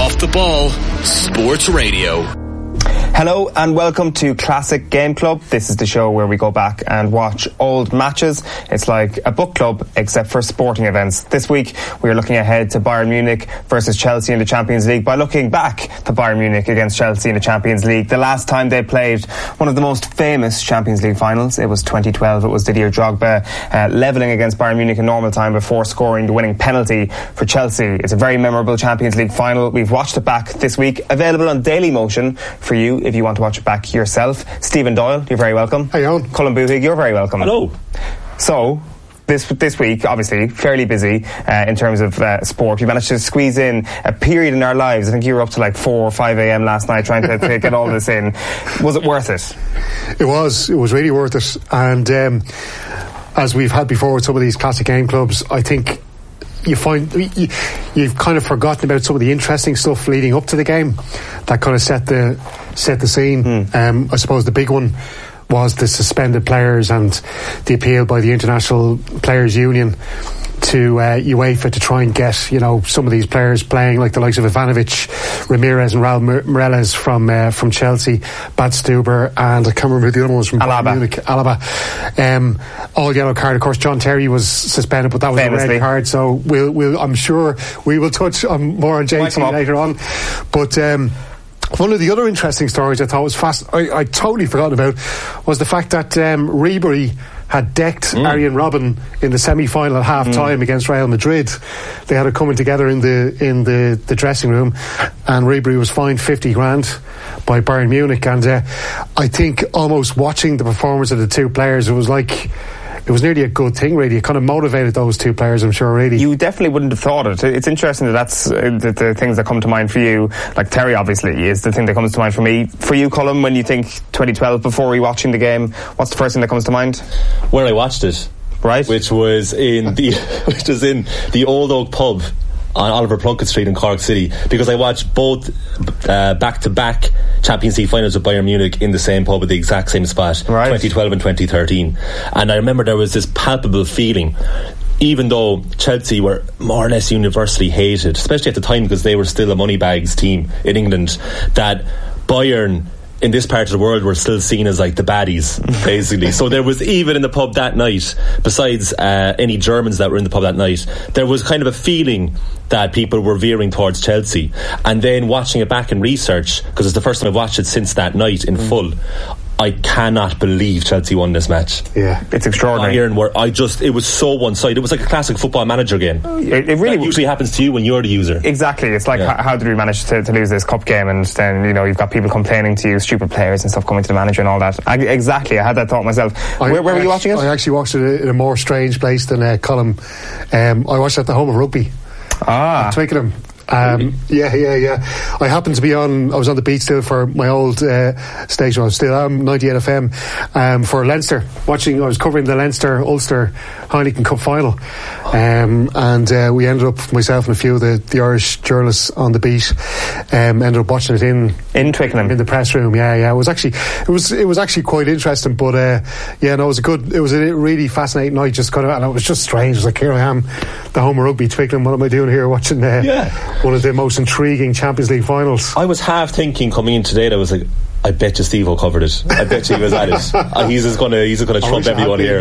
Off the Ball Sports Radio. Hello and welcome to Classic Game Club. This is the show where we go back and watch old matches. It's like a book club except for sporting events. This week we are looking ahead to Bayern Munich versus Chelsea in the Champions League by looking back to Bayern Munich against Chelsea in the Champions League. The last time they played one of the most famous Champions League finals, it was 2012. It was Didier Drogba levelling against Bayern Munich in normal time before scoring the winning penalty for Chelsea. It's a very memorable Champions League final. We've watched it back this week, available on Daily Motion for you if you want to watch it back yourself. Stephen Doyle, you're very welcome. Hey, Owen. Colin Boothig, you're very welcome. Hello. So, this week, obviously, fairly busy in terms of sport. We managed to squeeze in a period in our lives. I think you were up to like 4 or 5 a.m. last night trying to get all this in. Was it worth it? It was really worth it. And as we've had before with some of these classic game clubs, I think you find you've kind of forgotten about some of the interesting stuff leading up to the game that kind of set the scene. I suppose the big one was the suspended players and the appeal by the International Players Union to UEFA to try and get some of these players playing, like the likes of Ivanovic, Ramirez and Raul Meireles from Chelsea, Bad Stuber, and I can't remember who the other one was from Munich, Alaba. All yellow card. Of course, John Terry was suspended, but that was famously a red card. So we'll I'm sure we will touch more on JT later on. But one of the other interesting stories I thought was I totally forgot about was the fact that Ribery had decked Arjen Robben in the semi-final at half-time against Real Madrid. They had it coming together in the dressing room, and Ribery was fined 50 grand by Bayern Munich. And I think almost watching the performance of the two players, it was nearly a good thing, really. It kind of motivated those two players, I'm sure, really. You definitely wouldn't have thought it. It's interesting that that's the things that come to mind for you. Like Terry, obviously, is the thing that comes to mind for me. For you, Colin, when you think 2012, before rewatching the game, what's the first thing that comes to mind? Where I watched it. Right. Which was in the Old Oak pub on Oliver Plunkett Street in Cork City, because I watched both back-to-back Champions League finals with Bayern Munich in the same pub at the exact same spot, right. 2012 and 2013. And I remember there was this palpable feeling, even though Chelsea were more or less universally hated, especially at the time because they were still a moneybags team in England, that Bayern in this part of the world were still seen as like the baddies, basically. So there was, even in the pub that night, besides any Germans that were in the pub that night, there was kind of a feeling that people were veering towards Chelsea. And then watching it back in research, because it's the first time I've watched it since that night in full, I cannot believe Chelsea won this match. Yeah, it's extraordinary. It was so one-sided. It was like a classic Football Manager game. It really that usually happens to you when you're the user. Exactly. It's like, how did we manage to lose this cup game? And then, you've got people complaining to you, stupid players and stuff coming to the manager and all that. Exactly. I had that thought myself. Where were you watching it? I actually watched it in a more strange place than Colin. I watched it at the home of rugby. At Twickenham. Yeah. I happened to be I was on the beat still for my old station. I still am 98 FM for Leinster. I was covering the Leinster-Ulster Heineken Cup final, and we ended up, myself and a few of the Irish journalists on the beat, ended up watching it in Twickenham, in the press room. Yeah. It was actually quite interesting. But it was a really fascinating night. Just kind of, and it was just strange. It was like, here I am, the home of rugby, Twickenham. What am I doing here watching? One of the most intriguing Champions League finals. I was half thinking coming in today that I was like, I bet you Steve will covered it. I bet you he was at it. He's just gonna trump everyone here,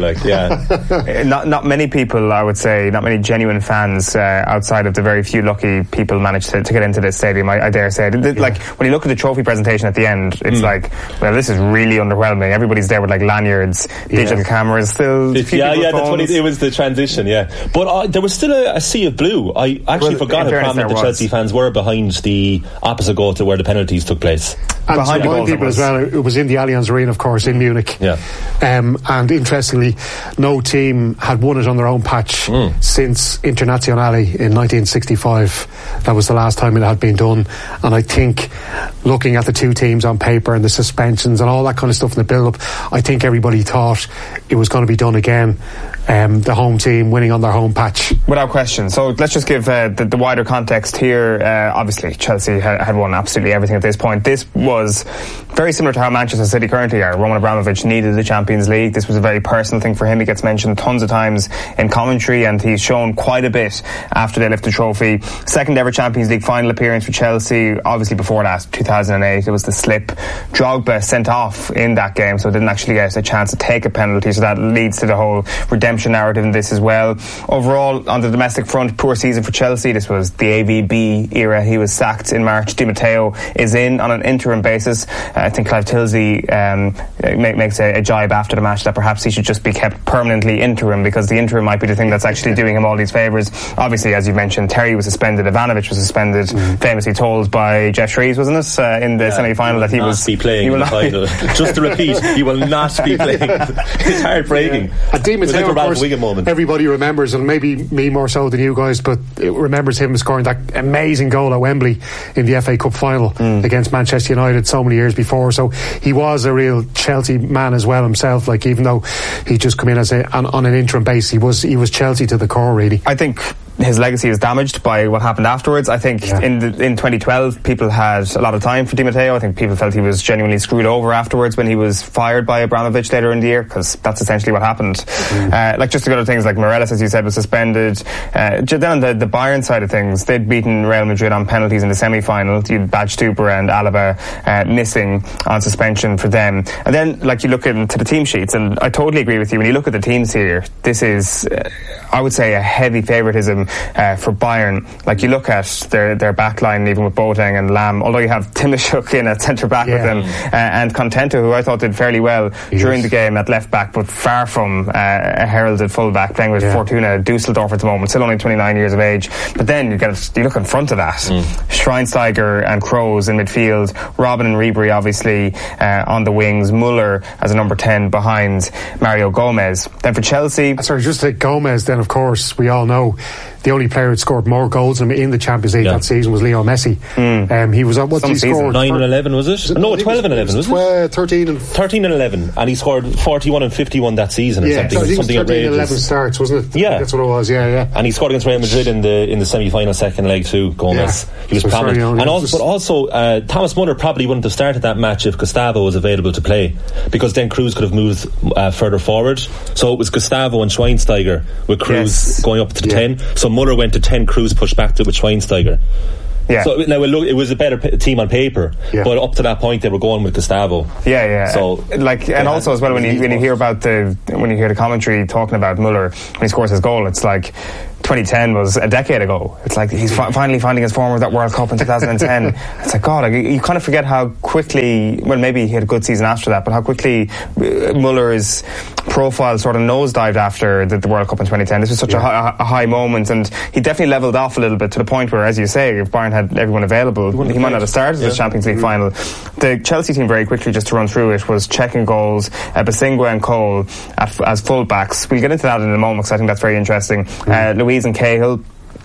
Not many people, I would say, not many genuine fans outside of the very few lucky people managed to get into this stadium, I dare say. Like, when you look at the trophy presentation at the end, it's like, well, this is really underwhelming. Everybody's there with like lanyards, digital cameras, still. It was the transition, but there was still a sea of blue. I actually forgot how prominent the Chelsea fans were behind the opposite goal to where the penalties took place. And behind the goals as well, it was in the Allianz Arena, of course, in Munich. And interestingly, no team had won it on their own patch since Internazionale in 1965. That was the last time it had been done. And I think, looking at the two teams on paper and the suspensions and all that kind of stuff in the build-up, I think everybody thought it was going to be done again. the home team winning on their home patch. Without question. So let's just give the wider context here. Obviously, Chelsea had won absolutely everything at this point. This was very similar to how Manchester City currently are. Roman Abramovich needed the Champions League. This was a very personal thing for him. He gets mentioned tons of times in commentary, and he's shown quite a bit after they lift the trophy. Second ever Champions League final appearance for Chelsea. Obviously before that, 2008, it was the slip. Drogba sent off in that game, so didn't actually get a chance to take a penalty, so that leads to the whole redemption narrative in this as well. Overall, on the domestic front, poor season for Chelsea. This was the AVB era. He was sacked in March. Di Matteo is in on an interim basis. I think Clive Tilsey makes a jibe after the match that perhaps he should just be kept permanently interim, because the interim might be the thing that's actually doing him all these favours. Obviously, as you mentioned, Terry was suspended, Ivanovic was suspended, famously told by Jeff Shreves, wasn't it, in the semi-final that he will not be playing in the final. Just to repeat, he will not be playing. It's heartbreaking. And Di Matteo, of course, everybody remembers, and maybe me more so than you guys, but it remembers him scoring that amazing goal at Wembley in the FA Cup final against Manchester United so many years before. So he was a real Chelsea man as well himself. Like, even though he just come in as on an interim base, he was Chelsea to the core, really. I think his legacy is damaged by what happened afterwards. I think in 2012 people had a lot of time for Di Matteo. I think people felt he was genuinely screwed over afterwards when he was fired by Abramovich later in the year, because that's essentially what happened. Like, just to go to things like Morelos, as you said, was suspended. Then on the Bayern side of things, they'd beaten Real Madrid on penalties in the semi-final. You had Badstuber and Alaba missing on suspension for them. And then, like, you look into the team sheets, and I totally agree with you. When you look at the teams here, this is, I would say, a heavy favouritism for Bayern. Like, you look at their back line, even with Boateng and Lam, although you have Timashuk in at centre back with them, and Contento, who I thought did fairly well during the game at left back, but far from a heralded full back, playing with Fortuna Dusseldorf at the moment, still only 29 years of age. But then you look in front of that, Schweinsteiger and Kroos in midfield, Robben and Ribery obviously on the wings, Muller as a number 10 behind Mario Gomez. Then for Chelsea, sorry, just to Gomez, then of course we all know the only player who scored more goals in the Champions League that season was Leo Messi. He was at, what did he score? 9 and 11, was it? No, 12 and 11, was it? 13 and 11, and he scored 41 and 51 and that season or something. So I think something it was 13 and 11 outrageous. starts, wasn't it? Yeah, that's what it was. Yeah. And he scored against Real Madrid in the semi-final second leg too. Gomez, he was prominent. And also, Thomas Muller probably wouldn't have started that match if Gustavo was available to play, because then Kroos could have moved further forward. So it was Gustavo and Schweinsteiger with Kroos going up to 10. So Muller went to 10. Kroos pushed back to it with Schweinsteiger. Yeah. So now it was a better team on paper, but up to that point they were going with Gustavo. So and also as well, when you hear the commentary talking about Muller when he scores his goal, it's like 2010 was a decade ago. It's like he's finally finding his form of that World Cup in 2010. It's like, God, you kind of forget how quickly, well, maybe he had a good season after that, but how quickly Muller's profile sort of nosedived after the World Cup in 2010. This was such a high moment, and he definitely levelled off a little bit, to the point where, as you say, if Bayern had everyone available, he might not have started the Champions League final. The Chelsea team, very quickly, just to run through it, was checking goals, Basingua and Cole as full-backs. We'll get into that in a moment, because I think that's very interesting. Louise and Cahill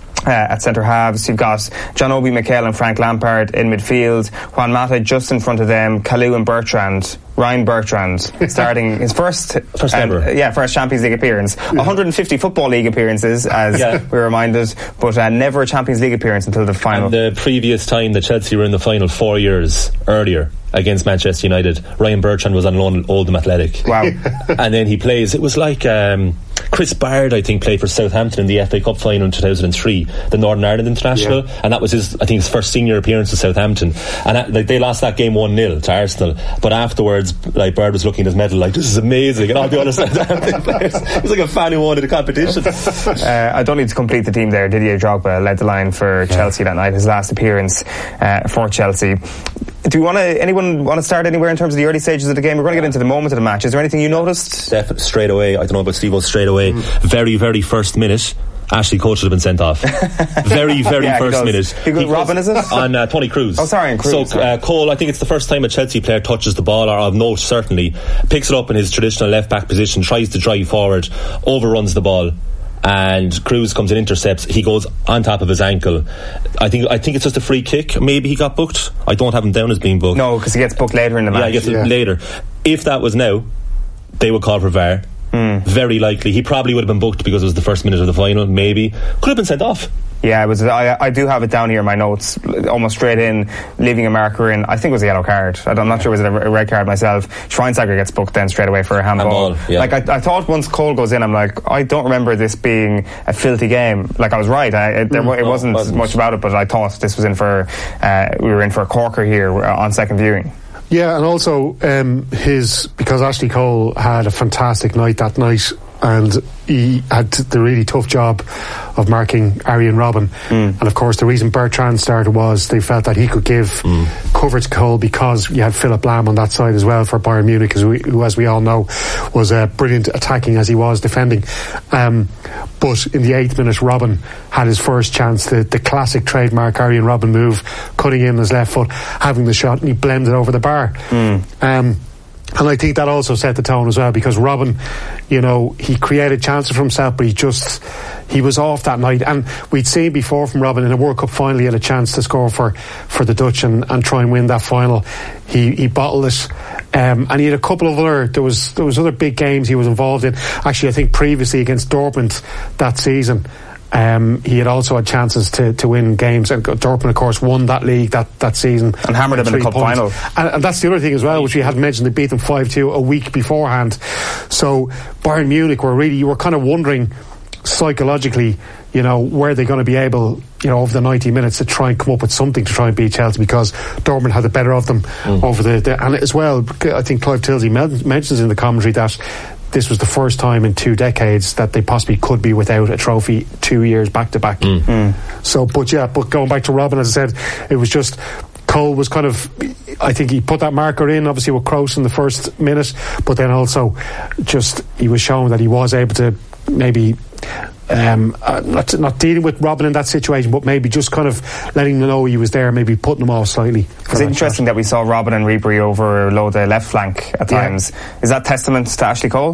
at centre halves. You've got John Obi Mikel and Frank Lampard in midfield, Juan Mata just in front of them, Kalou and Bertrand. Ryan Bertrand starting his first Champions League appearance. 150 Football League appearances, as we're reminded, but never a Champions League appearance until the final. And the previous time that Chelsea were in the final 4 years earlier against Manchester United, Ryan Bertrand was on loan at Oldham Athletic. Wow. And then he plays, it was like Chris Bard, I think, played for Southampton in the FA Cup final in 2003, the Northern Ireland International, and that was his first senior appearance at Southampton, and they lost that game 1-0 to Arsenal, but afterwards, like, Bard was looking at his medal like, this is amazing, and all the other Southampton players, he was like a fan who wanted the competition. I don't need to complete the team there. Didier Drogba led the line for Chelsea that night, his last appearance for Chelsea. Anyone want to start anywhere in terms of the early stages of the game? We're going to get into the moment of the match. Is there anything you noticed? Definitely straight away. I don't know about Steve-O, straight away. Very, very first minute, Ashley Cole should have been sent off. Very, very first minute. Robin, is it? On Tony Kroos. Oh, sorry, on Kroos. So Cole, I think it's the first time a Chelsea player touches the ball, or of note certainly, picks it up in his traditional left back position, tries to drive forward, overruns the ball, and Kroos comes and intercepts. He goes on top of his ankle. I think it's just a free kick. Maybe he got booked. I don't have him down as being booked. No, because he gets booked later in the match. Yeah, he gets it later. If that was now, they would call for VAR. Very likely. He probably would have been booked because it was the first minute of the final, maybe. Could have been sent off. Yeah, it was. I do have it down here in my notes, almost straight in, leaving a marker in. I think it was a yellow card. I'm not sure it was a red card myself. Schweinsteiger gets booked then straight away for a handball. Yeah. Like I thought once Cole goes in, I'm like, I don't remember this being a filthy game. Like I was right. It wasn't much about it, but I thought this was in for. We were in for a corker here on second viewing. Yeah, and also because Ashley Cole had a fantastic night that night, and he had the really tough job of marking Arjen Robben. And of course the reason Bertrand started was they felt that he could give cover to Cole, because you had Philipp Lahm on that side as well for Bayern Munich, who as we all know was brilliant attacking as he was defending. But in the 8th minute, Robben had his first chance, the classic trademark Arjen Robben move, cutting in his left foot, having the shot, and he blended over the bar. And I think that also set the tone as well, because Robben, he created chances for himself, but he was off that night. And we'd seen before from Robben in a World Cup final, he had a chance to score for the Dutch and try and win that final. He bottled it. And he had a couple of there was other big games he was involved in. Actually, I think previously against Dortmund that season, he had also had chances to win games, and Dortmund of course won that league that season and hammered them in the cup final. And that's the other thing as well, which we hadn't mentioned. They beat them 5-2 a week beforehand. So Bayern Munich you were kind of wondering psychologically, were they going to be able, over the 90 minutes to try and come up with something to try and beat Chelsea, because Dortmund had the better of them over and as well, I think Clive Tilsey mentions in the commentary that this was the first time in 2 decades that they possibly could be without a trophy 2 years back to back. So, but going back to Robben, as I said, it was just Cole was kind of, I think he put that marker in, obviously with Kroos in the first minute, but then also just he was showing that he was able to maybe not dealing with Robben in that situation, but maybe just kind of letting them know he was there, maybe putting him off slightly. It's interesting that we saw Robben and Ribery overload the left flank at times. Is that testament to Ashley Cole?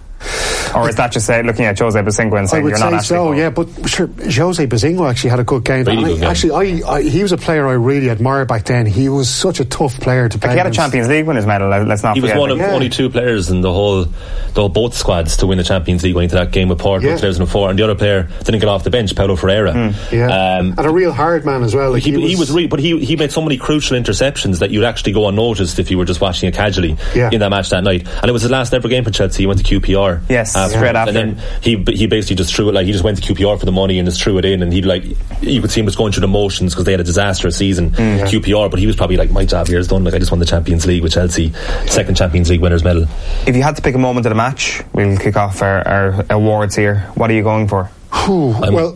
Or is that just looking at Jose Bazinga and saying you're not Ashley Cole? Yeah, but sure, Jose Bazinga actually had a good game. Really good game. Actually, he was a player I really admired back then. He was such a tough player to play. He had a Champions League winners medal. Let's not forget. He was one of only 2 players in the whole both squads to win the Champions League going into that game with Porto in 2004, and the other player didn't get off the bench, Paulo Ferreira. And a real hard man as well. Like he made so many crucial interceptions that you'd actually go unnoticed if you were just watching it casually in that match that night. And it was his last ever game for Chelsea. He went to QPR. Yes, straight after. And then he basically just threw it, he just went to QPR for the money and just threw it in, and you could see him was going through the motions because they had a disastrous season, QPR, but he was probably like, my job here is done, I just won the Champions League with Chelsea, second Champions League winners medal. If you had to pick a moment of the match, we'll kick off our awards here. What are you going for? Go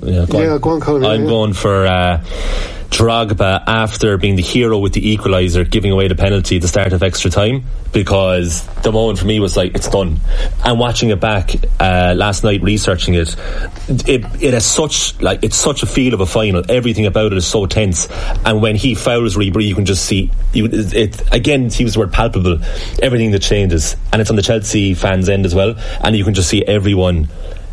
on, Colin. I'm going for Drogba after being the hero with the equaliser, giving away the penalty at the start of extra time, because the moment for me was like, it's done. And watching it back last night, researching it has such it's such a feel of a final. Everything about it is so tense, and when he fouls Ribery, you can just see again, he used the word palpable, everything that changes, and it's on the Chelsea fans' end as well, and you can just see everyone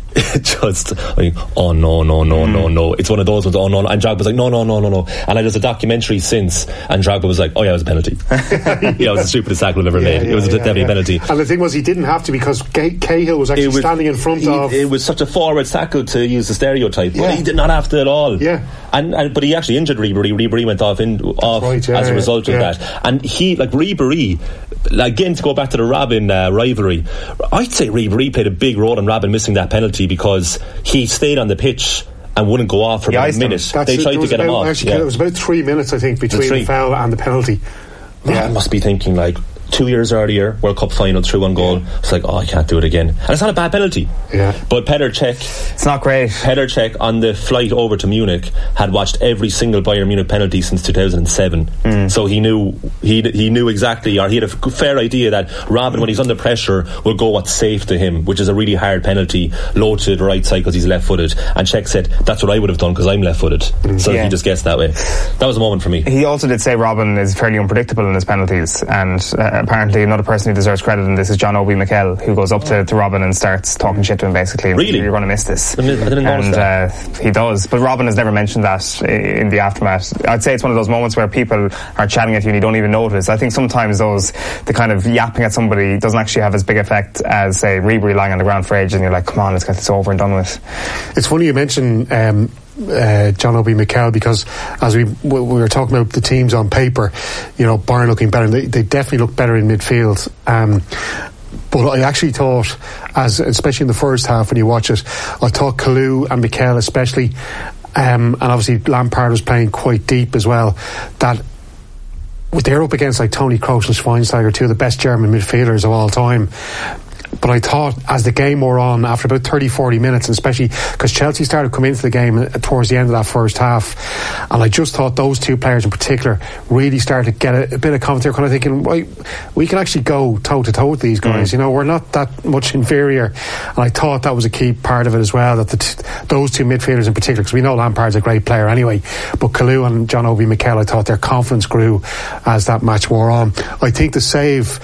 just oh no, it's one of those ones, oh no, and Drogba was like no, and there's a documentary since, and Drogba was like, oh yeah, it was a penalty. It was the stupidest tackle I've ever made. It was definitely a penalty. And the thing was, he didn't have to, because Cahill was actually standing in front of. It was such a forward tackle, to use the stereotype, but he did not have to at all. But he actually injured Ribery. Ribery went off as a result of that. And he, Ribery, again, to go back to the Robben rivalry, I'd say Ribery played a big role in Robben missing that penalty, because he stayed on the pitch and wouldn't go off for about a minute. They tried to get him off. Actually, it was about 3 minutes, I think, between the foul and the penalty. Robben must be thinking 2 years earlier, World Cup final, 3-1 goal. It's like, I can't do it again. And it's not a bad penalty. But Petr Cech, it's not great. Petr Cech on the flight over to Munich had watched every single Bayern Munich penalty since 2007. So he knew exactly, or he had a fair idea that Robben, when he's under pressure, will go what's safe to him, which is a really hard penalty, low to the right side because he's left-footed. And Cech said, that's what I would have done because I'm left-footed. So he just guessed that way. That was a moment for me. He also did say Robben is fairly unpredictable in his penalties, and apparently another person who deserves credit in this is John Obi Mikel, who goes up to Robin and starts talking shit to him basically. Really? You're going to miss this. I didn't notice that. He does, but Robin has never mentioned that in the aftermath. I'd say it's one of those moments where people are chatting at you and you don't even notice. I think sometimes the kind of yapping at somebody doesn't actually have as big effect as, say, Ribery lying on the ground for ages and you're like, come on, let's get this over and done with. It's funny you mention John Obi Mikel, because as we were talking about the teams on paper, Bayern looking better, they definitely look better in midfield. But I actually thought, especially in the first half when you watch it, I thought Kalou and Mikel especially, and obviously Lampard was playing quite deep as well, that they're up against like Toni Kroos and Schweinsteiger, two of the best German midfielders of all time. But I thought as the game wore on, after about 30-40 minutes, and especially because Chelsea started coming into the game towards the end of that first half, and I just thought those two players in particular really started to get a bit of confidence. They're kind of thinking, right, we can actually go toe-to-toe with these guys. We're not that much inferior. And I thought that was a key part of it as well, that those two midfielders in particular, because we know Lampard's a great player anyway, but Kalou and John Obi Mikel, I thought their confidence grew as that match wore on. I think the save,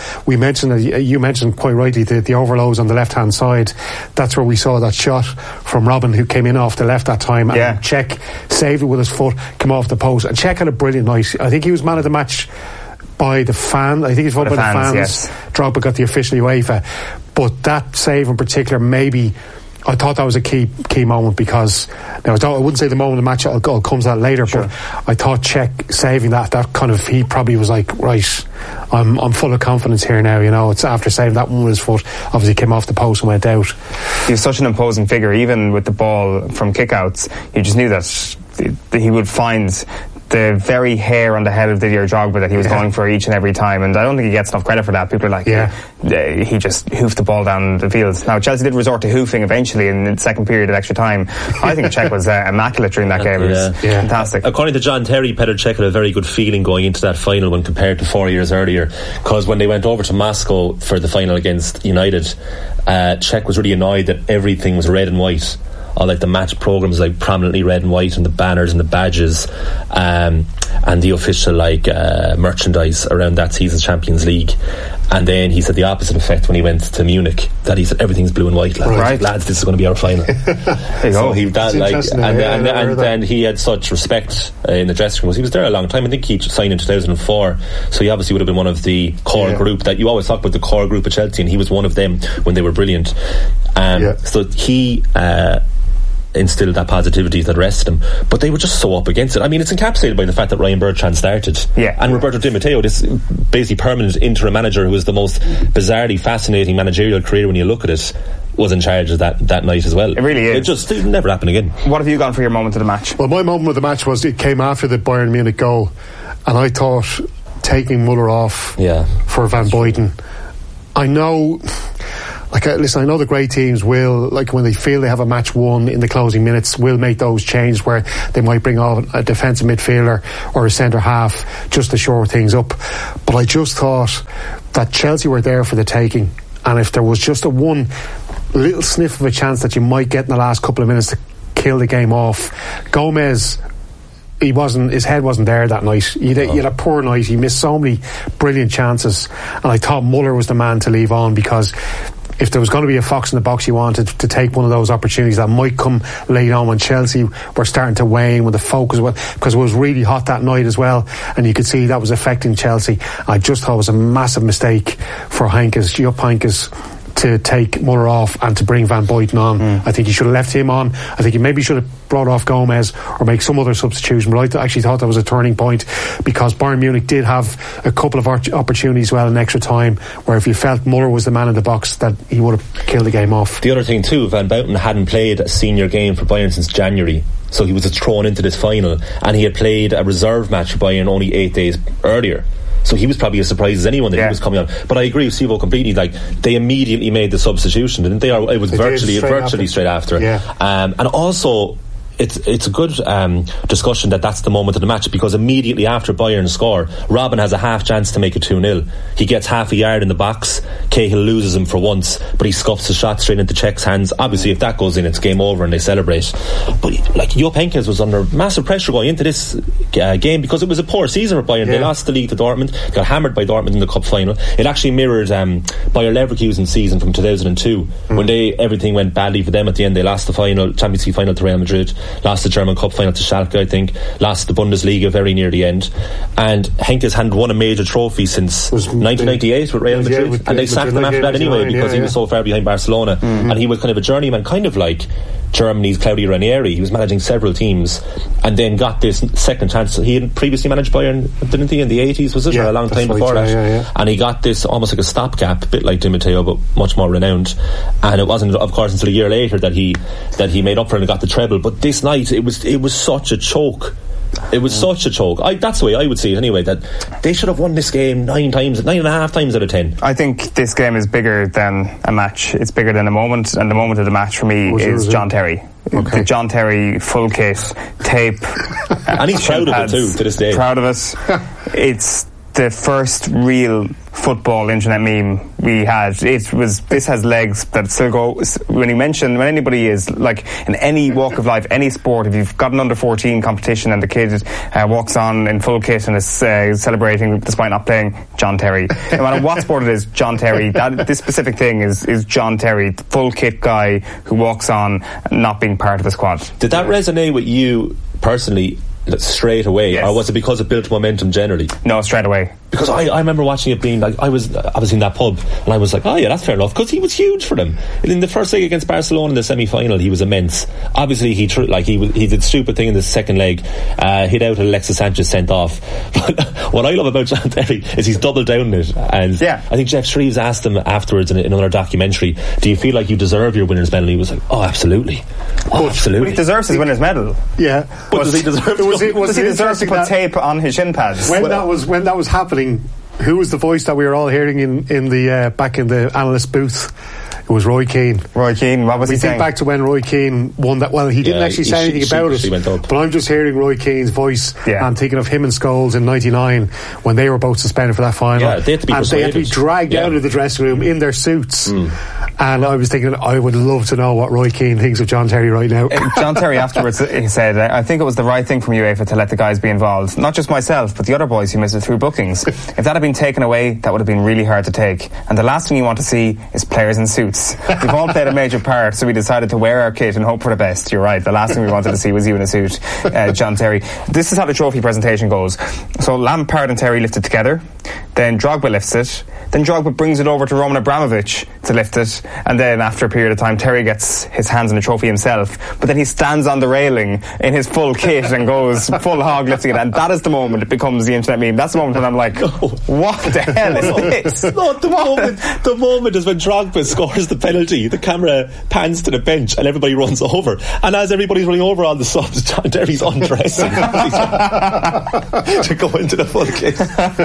you mentioned quite rightly, the overloads on the left hand side, that's where we saw that shot from Robin, who came in off the left that time, and Cech saved it with his foot, came off the post, and Cech had a brilliant night. I think he was man of the match by the fan. I think he's voted by the fans. Yes. Drogba got the official UEFA, but that save in particular, maybe I thought that was a key moment, because now I wouldn't say the moment of the match, it comes that later, sure. But I thought Cech saving that kind of, he probably was like, right, I'm full of confidence here now. It's after saving that one with his foot, obviously came off the post and went out. He was such an imposing figure, even with the ball from kickouts. You just knew that he would find the very hair on the head of Didier Drogba that he was going for each and every time, and I don't think he gets enough credit for that. People are like, he just hoofed the ball down the field. Now Chelsea did resort to hoofing eventually in the second period of extra time. I think Cech was immaculate during that game. It was fantastic. According to John Terry, Petr Cech had a very good feeling going into that final when compared to 4 years earlier, because when they went over to Moscow for the final against United, Cech was really annoyed that everything was red and white. All like the match programs like prominently red and white, and the banners and the badges, and the official merchandise around that season's Champions League. And then he said the opposite effect when he went to Munich, that he said everything's blue and white, lads, this is going to be our final. There you go. Then he had such respect in the dressing room. He was there a long time. I think he signed in 2004, so he obviously would have been one of the core group that you always talk about, the core group at Chelsea, and he was one of them when they were brilliant. So he instilled that positivity that rested him, but they were just so up against it. I mean, it's encapsulated by the fact that Ryan Bertrand started, and Roberto Di Matteo, this basically permanent interim manager who was the most bizarrely fascinating managerial career when you look at it, was in charge of that night as well. It really is. It never happened again. What have you gone for your moment of the match? Well, my moment of the match was, it came after the Bayern Munich goal, and I thought taking Muller off for Van Boyden. I know, listen, I know the great teams will, when they feel they have a match won in the closing minutes, will make those changes where they might bring on a defensive midfielder or a centre half just to shore things up. But I just thought that Chelsea were there for the taking, and if there was just a one little sniff of a chance that you might get in the last couple of minutes to kill the game off, Gomez, his head wasn't there that night. He had a poor night. He missed so many brilliant chances, and I thought Muller was the man to leave on, because if there was going to be a fox in the box, you wanted to take one of those opportunities that might come late on when Chelsea were starting to wane, when the focus was, because it was really hot that night as well, and you could see that was affecting Chelsea. I just thought it was a massive mistake for Jupp Heynckes to take Muller off and to bring Van Boyden on. I think he should have left him on. I think he maybe should have brought off Gomez or make some other substitution, but I actually thought that was a turning point, because Bayern Munich did have a couple of opportunities in extra time where if you felt Muller was the man in the box, that he would have killed the game off. The other thing too, Van Boyden hadn't played a senior game for Bayern since January, so he was thrown into this final, and he had played a reserve match for Bayern only 8 days earlier. So he was probably as surprised as anyone that he was coming on. But I agree with Sivo completely. They immediately made the substitution, didn't they? It was virtually straight after. Yeah. And also, it's a good discussion that's the moment of the match, because immediately after Bayern score, Robin has a half chance to make it 2-0. He gets half a yard in the box. Cahill loses him for once, but he scuffs the shot straight into Cech's hands. Obviously, if that goes in, it's game over and they celebrate. But Jupp Heynckes was under massive pressure going into this game, because it was a poor season for Bayern. They lost the league to Dortmund, got hammered by Dortmund in the cup final. It actually mirrored Bayer Leverkusen's season from 2002 when everything went badly for them at the end. They lost the Champions League final to Real Madrid, lost the German Cup final to Schalke, I think, lost the Bundesliga very near the end, and Heynckes hadn't won a major trophy since 1998 with Real Madrid, and they sacked him after that anyway, because he was so far behind Barcelona, and he was kind of a journeyman, kind of like Germany's Claudio Ranieri. He was managing several teams and then got this second chance. He had previously managed Bayern, didn't he, in the 80s, was it? Or a long time before that. And he got this almost like a stopgap, a bit like Di Matteo, but much more renowned. And it wasn't, of course, until a year later that he made up for it and got the treble. But this night, it was such a choke. It was such a choke. That's the way I would see it anyway, that they should have won this game 9.5 times out of 10. I think this game is bigger than a match. It's bigger than a moment, and the moment of the match for me is John Terry. Okay. The John Terry full kit, tape. And he's proud of it too, to this day. Proud of it. It's the first real football internet meme we had. This has legs that still go. When anybody is like in any walk of life, any sport, if you've got an under 14 competition and the kid walks on in full kit and is celebrating despite not playing, John Terry. No matter what sport it is, John Terry. This specific thing is John Terry, the full kit guy who walks on not being part of the squad. Did that resonate with you personally straight away, yes, or was it because it built momentum generally? No, straight away. Because I remember watching it being like, I was in that pub and I was like, oh yeah, that's fair enough, because he was huge for them. In the first leg against Barcelona in the semi-final, he was immense. Obviously he did stupid thing in the second leg, hit out Alexis Sanchez sent off. But what I love about John Terry is he's doubled down on it, and I think Jeff Shreves asked him afterwards in another documentary, do you feel like you deserve your winner's medal? And he was like, oh absolutely, absolutely. But he deserves his winner's medal. Yeah, but does he deserve does he deserve to put tape on his shin pads? When that was happening, who was the voice that we were all hearing in the back in the analyst booth? It was Roy Keane. Roy Keane, what was he saying? We think back to when Roy Keane won that. Well, he didn't actually say anything about it, but I'm just hearing Roy Keane's voice. I'm thinking of him and Scholes in '99 when they were both suspended for that final. Yeah, they had to be dragged out of the dressing room in their suits. And I was thinking, I would love to know what Roy Keane thinks of John Terry right now. John Terry afterwards, he said, I think it was the right thing from UEFA to let the guys be involved. Not just myself, but the other boys who missed it through bookings. If that had been taken away, that would have been really hard to take. And the last thing you want to see is players in suits. We've all played a major part, so we decided to wear our kit and hope for the best. You're right, the last thing we wanted to see was you in a suit, John Terry. This is how the trophy presentation goes. So Lampard and Terry lift it together, then Drogba lifts it, then Drogba brings it over to Roman Abramovich to lift it, and then after a period of time Terry gets his hands on the trophy himself, but then he stands on the railing in his full kit and goes full hog lifting it, and that is the moment it becomes the internet meme. That's the moment when I'm like, what the hell is this? No, the moment is when Drogba scores the penalty. The camera pans to the bench and everybody runs over, and as everybody's running over all the subs, John Terry's undressing to go into the full kit.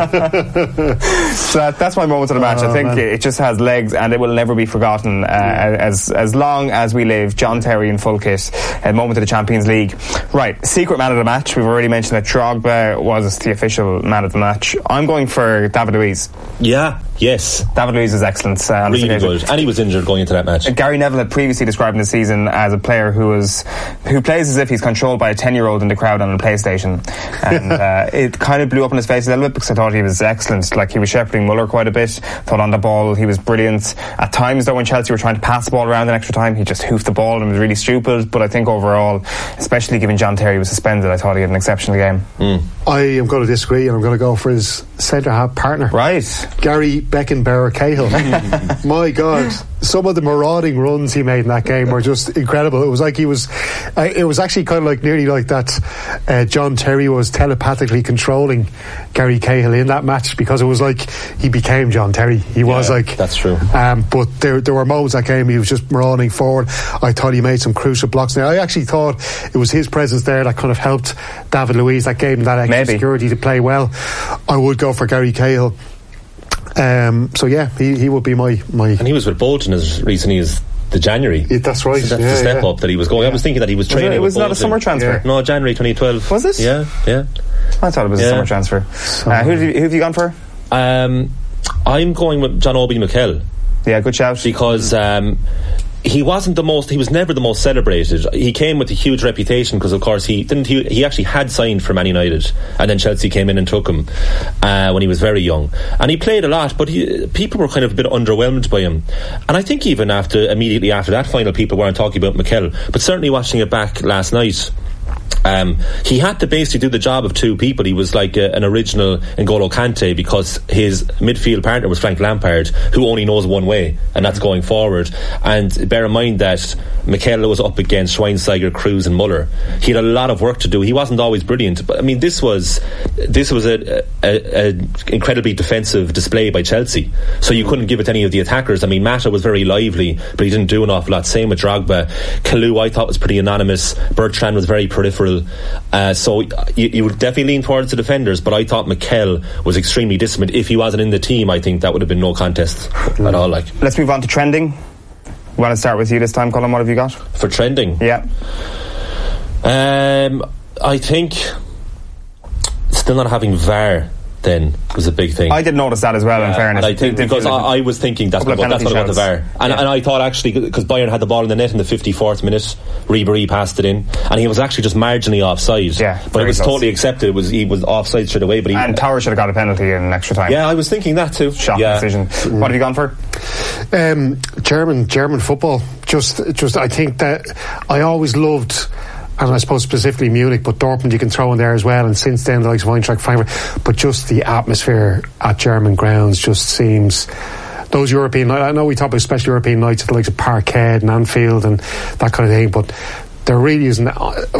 So that's my moment of the match. I think it just has legs and it will never be forgotten as long as we live. John Terry in full kit, a moment of the Champions League. Right, secret man of the match. We've already mentioned that Drogba was the official man of the match. I'm going for David Luiz. Yes. David Luiz is excellent. Really good. And he was injured going into that match. Gary Neville had previously described him this season as a player who plays as if he's controlled by a 10-year-old in the crowd on a PlayStation. And it kind of blew up in his face a little bit because I thought he was excellent. Like, he was shepherding Muller quite a bit. Thought on the ball he was brilliant. At times though, when Chelsea were trying to pass the ball around in extra time, he just hoofed the ball and was really stupid. But I think overall, especially given John Terry was suspended, I thought he had an exceptional game. I am going to disagree, and I'm going to go for his centre-half partner. Right. Gary Beckenbauer Cahill. My God, some of the marauding runs he made in that game were just incredible. It was like it was actually kind of like nearly like that John Terry was telepathically controlling Gary Cahill in that match, because it was like he became John Terry. He was like, that's true. But there were moments that game he was just marauding forward. I thought he made some crucial blocks. Now I actually thought it was his presence there that kind of helped David Luiz that game, that extra security to play well. I would go for Gary Cahill. So yeah, he would be my. And he was with Bolton as recently as the January. That's right. So that's the step up that he was going. I was thinking that he was training. It was not a summer transfer. No, January 2012. Was it? Yeah. I thought it was a summer transfer. Who have you gone for? I'm going with John Obi Mikel. Yeah, good shout. Because he was never the most celebrated. He came with a huge reputation because, of course, he actually had signed for Man United, and then Chelsea came in and took him when he was very young, and he played a lot, but people were kind of a bit underwhelmed by him. And I think even immediately after that final, people weren't talking about Mikel, but certainly watching it back last night, he had to basically do the job of two people. He was like an original N'Golo Kante, because his midfield partner was Frank Lampard, who only knows one way, and that's going forward. And bear in mind that Mikel was up against Schweinsteiger, Kroos and Muller. He had a lot of work to do. He wasn't always brilliant, but I mean, this was an incredibly defensive display by Chelsea, so you couldn't give it to any of the attackers. I mean, Mata was very lively, but he didn't do an awful lot. Same with Drogba. Kalou, I thought, was pretty anonymous. Bertrand was very peripheral. So you would definitely lean towards the defenders, but I thought Mikel was extremely disciplined. If he wasn't in the team, I think that would have been no contest at all. Let's move on to trending. We want to start with you this time, Colin. What have you got for trending? Yeah, I think still not having VAR then was a big thing. I did notice that as well, in fairness. And I think because I was thinking that's what I want the VAR. And I thought, actually, because Bayern had the ball in the net in the 54th minute, Ribéry passed it in, and he was actually just marginally offside. Yeah, but it was totally accepted. He was offside straight away. But Tower should have got a penalty in extra time. Yeah, I was thinking that too. Shocking decision. What have you gone for? German football. Just I think that I always loved, and I suppose specifically Munich, but Dortmund you can throw in there as well, and since then the likes of Eintracht Frankfurt. But just the atmosphere at German grounds just seems, those European, I know we talk about special European nights at the likes of Parkhead and Anfield and that kind of thing, but there really isn't,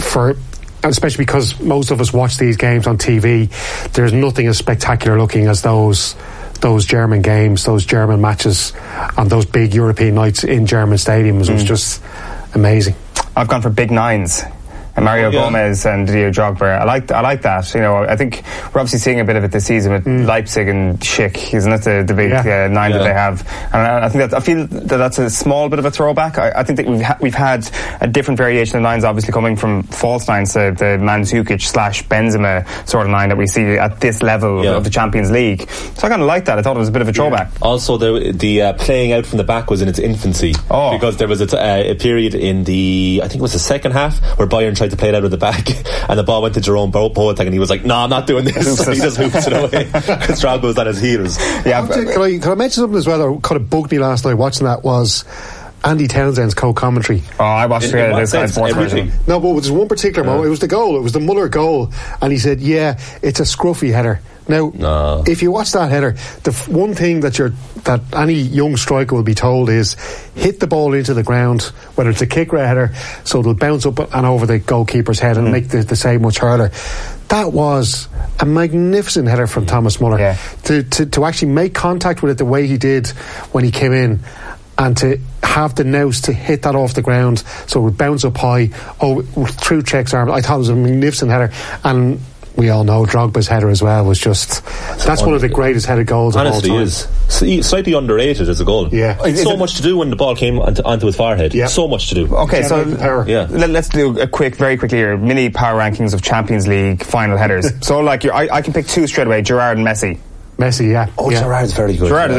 especially because most of us watch these games on TV, there's nothing as spectacular looking as those German games, those German matches on those big European nights in German stadiums. It was just amazing. I've gone for big nines. Mario Gomez and Didier Drogba. I like that. You know, I think we're obviously seeing a bit of it this season with Leipzig and Schick, isn't it? The big nine that they have. And I think I feel that that's a small bit of a throwback. I think that we've had a different variation of nines, obviously coming from false nines to the Mandzukic / Benzema sort of nine that we see at this level of the Champions League. So I kind of like that. I thought it was a bit of a throwback. Also, the playing out from the back was in its infancy, because there was a period in I think it was the second half, where Bayern tried to play it out of the back, and the ball went to Jerome Boateng, and he was like, "No, I'm not doing this." So he just hoops it away because Drogba was on his heels. Yeah, can I mention something as well that kind of bugged me last night watching that was Andy Townsend's co-commentary. I watched this Sky Sports version. No, but there's one particular moment. It was the goal. It was the Muller goal, and he said, "Yeah, it's a scruffy header." Now, if you watch that header, the one thing that any young striker will be told is hit the ball into the ground, whether it's a kick or a header, so it'll bounce up and over the goalkeeper's head and make the save much harder. That was a magnificent header from Thomas Muller. Yeah. To actually make contact with it the way he did when he came in, and to have the nous to hit that off the ground so it would bounce up high through Cech's arm. I thought it was a magnificent header, and we all know Drogba's header as well was just, that's one of the greatest headed goals of all time. Honestly is slightly underrated as a goal. Yeah, so much to do when the ball came onto his forehead. So much to do. Okay, so let's do very quickly here, mini power rankings of Champions League final headers. So I can pick two straight away, Gerrard and Messi. Messi, yeah. Gerrard's very good. Gerrard